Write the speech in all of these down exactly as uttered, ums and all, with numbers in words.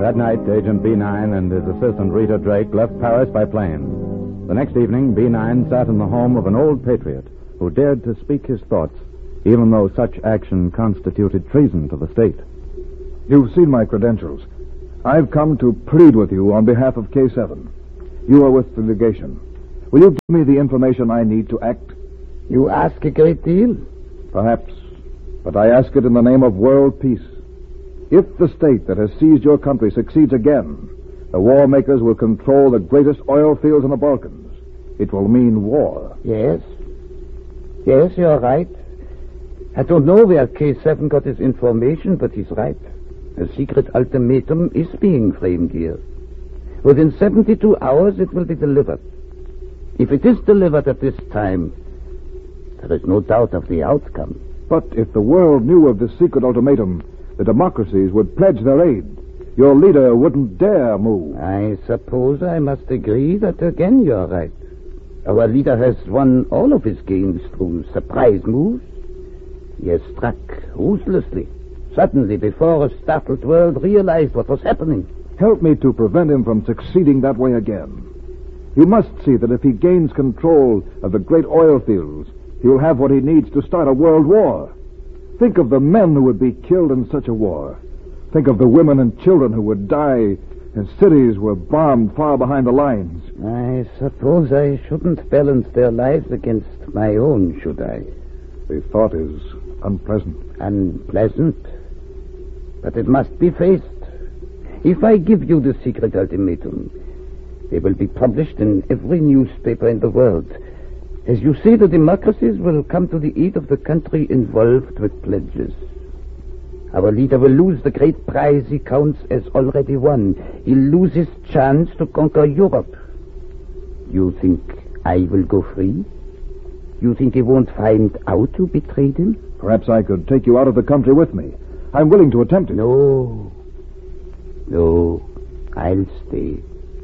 That night, Agent B nine and his assistant Rita Drake left Paris by plane. The next evening, B nine sat in the home of an old patriot who dared to speak his thoughts, even though such action constituted treason to the state. You've seen my credentials. I've come to plead with you on behalf of K seven. You are with the legation. Will you give me the information I need to act? You ask a great deal? Perhaps, but I ask it in the name of world peace. If the state that has seized your country succeeds again, the war makers will control the greatest oil fields in the Balkans. It will mean war. Yes. Yes, you're right. I don't know where K seven got his information, but he's right. A secret ultimatum is being framed here. Within seventy-two hours, it will be delivered. If it is delivered at this time, there is no doubt of the outcome. But if the world knew of this secret ultimatum, the democracies would pledge their aid. Your leader wouldn't dare move. I suppose I must agree that again you're right. Our leader has won all of his games through surprise moves. He has struck ruthlessly, suddenly, before a startled world realized what was happening. Help me to prevent him from succeeding that way again. You must see that if he gains control of the great oil fields, he will have what he needs to start a world war. Think of the men who would be killed in such a war. Think of the women and children who would die as cities were bombed far behind the lines. I suppose I shouldn't balance their lives against my own, should I? The thought is unpleasant. Unpleasant? But it must be faced. If I give you the secret ultimatum, they will be published in every newspaper in the world. As you say, the democracies will come to the aid of the country involved with pledges. Our leader will lose the great prize he counts as already won. He'll lose his chance to conquer Europe. You think I will go free? You think he won't find out who betrayed him? Perhaps I could take you out of the country with me. I'm willing to attempt it. No. No. I'll stay.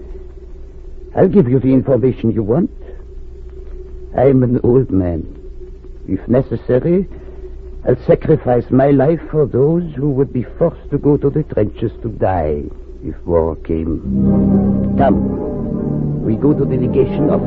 I'll give you the information you want. I'm an old man. If necessary, I'll sacrifice my life for those who would be forced to go to the trenches to die if war came. Come, we go to the legation office.